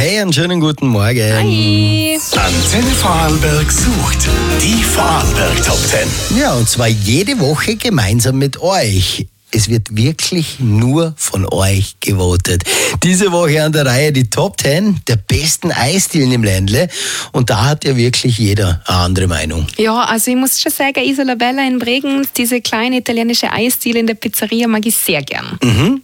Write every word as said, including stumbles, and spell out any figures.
Hey, einen schönen guten Morgen. Hi. Antenne Vorarlberg sucht die Vorarlberg Top zehn. Ja, und zwar jede Woche gemeinsam mit euch. Es wird wirklich nur von euch gewotet. Diese Woche an der Reihe die Top zehn der besten Eisdielen im Ländle. Und da hat ja wirklich jeder eine andere Meinung. Ja, also ich muss schon sagen, Isola Bella in Bregenz, diese kleine italienische Eisdiele in der Pizzeria mag ich sehr gern. Mhm.